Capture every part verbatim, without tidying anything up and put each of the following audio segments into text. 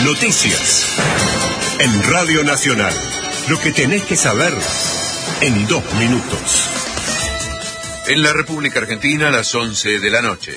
Noticias. En Radio Nacional. Lo que tenés que saber en dos minutos. En la República Argentina, a las once de la noche.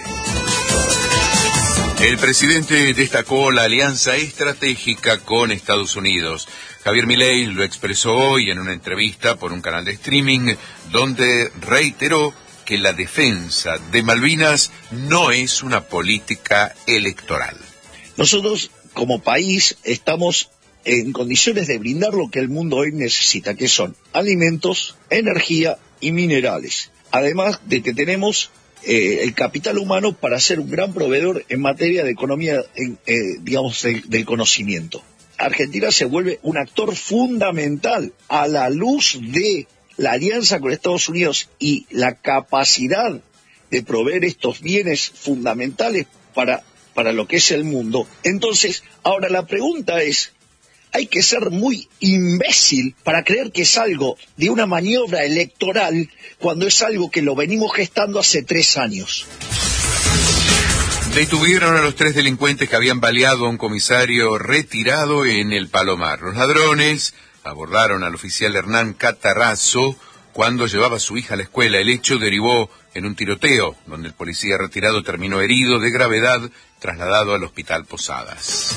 El presidente destacó la alianza estratégica con Estados Unidos. Javier Milei lo expresó hoy en una entrevista por un canal de streaming, donde reiteró que la defensa de Malvinas no es una política electoral. Nosotros, como país, estamos en condiciones de brindar lo que el mundo hoy necesita, que son alimentos, energía y minerales. Además de que tenemos eh, el capital humano para ser un gran proveedor en materia de economía, en, eh, digamos, del, del conocimiento. Argentina se vuelve un actor fundamental a la luz de la alianza con Estados Unidos y la capacidad de proveer estos bienes fundamentales para, para lo que es el mundo. Entonces, ahora la pregunta es, hay que ser muy imbécil para creer que es algo de una maniobra electoral cuando es algo que lo venimos gestando hace tres años. Detuvieron a los tres delincuentes que habían baleado a un comisario retirado en el Palomar. Los ladrones abordaron al oficial Hernán Catarrazo cuando llevaba a su hija a la escuela. El hecho derivó en un tiroteo, donde el policía retirado terminó herido de gravedad, trasladado al Hospital Posadas.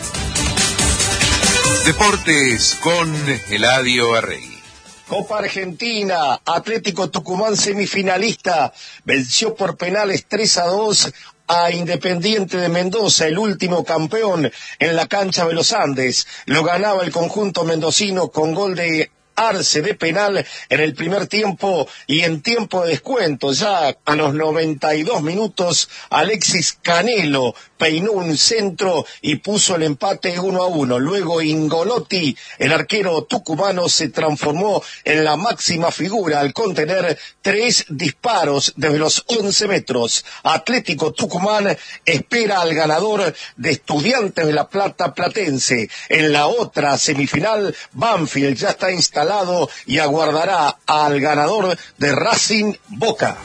Deportes con Eladio Arregui. Copa Argentina, Atlético Tucumán semifinalista, venció por penales tres a dos a Independiente de Mendoza, el último campeón en la cancha de los Andes. Lo ganaba el conjunto mendocino con gol de Arce de penal en el primer tiempo y en tiempo de descuento, ya a los noventa y dos minutos, Alexis Canelo peinó un centro y puso el empate uno a uno. Luego Ingolotti, el arquero tucumano, se transformó en la máxima figura al contener tres disparos desde los once metros. Atlético Tucumán espera al ganador de Estudiantes de La Plata Platense. En la otra semifinal, Banfield ya está instalado y aguardará al ganador de Racing Boca.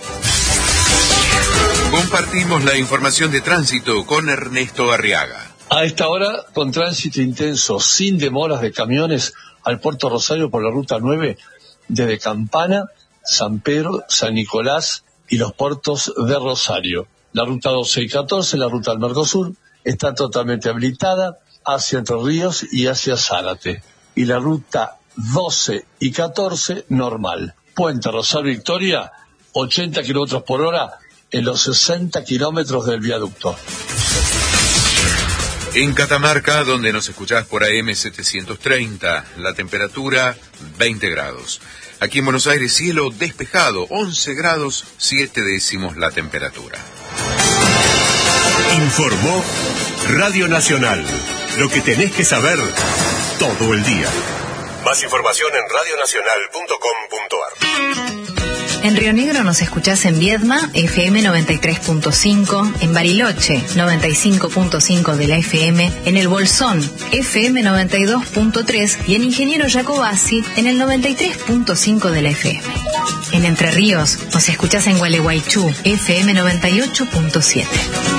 Compartimos la información de tránsito con Ernesto Arriaga. A esta hora, con tránsito intenso, sin demoras de camiones al Puerto Rosario por la ruta nueve, desde Campana, San Pedro, San Nicolás y los puertos de Rosario. La ruta doce y catorce, la ruta del Mercosur, está totalmente habilitada hacia Entre Ríos y hacia Zárate. Y la ruta doce y catorce, normal. Puente Rosario Victoria, ochenta kilómetros por hora en los sesenta kilómetros del viaducto. En Catamarca, donde nos escuchás por A M setecientos treinta, la temperatura veinte grados. Aquí en Buenos Aires, cielo despejado, once grados, siete décimos la temperatura. Informó Radio Nacional. Lo que tenés que saber todo el día. Más información en radio nacional punto com punto a r. En Río Negro nos escuchás en Viedma, F M noventa y tres punto cinco, en Bariloche, noventa y cinco punto cinco de la F M, en El Bolsón, F M noventa y dos punto tres y en Ingeniero Jacobasi, en el noventa y tres punto cinco de la F M. En Entre Ríos nos escuchás en Gualeguaychú, F M noventa y ocho punto siete.